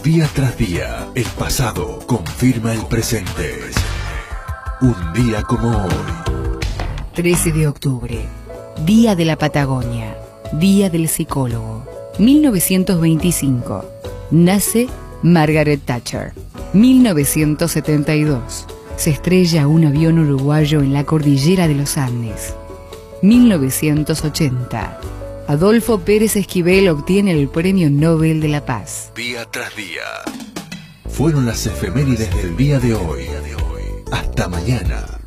Día tras día, el pasado confirma el presente. Un día como hoy. 13 de octubre, Día de la Patagonia, Día del Psicólogo. 1925, nace Margaret Thatcher. 1972, se estrella un avión uruguayo en la cordillera de los Andes. 1980, Adolfo Pérez Esquivel obtiene el Premio Nobel de la Paz. Día tras día. Fueron las efemérides del día de hoy. Hasta mañana.